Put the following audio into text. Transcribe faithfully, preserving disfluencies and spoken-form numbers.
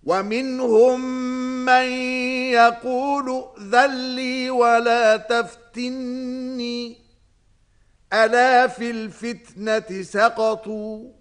ومنهم من يقول ائذن لي ولا تفتني ألا في الفتنة سقطوا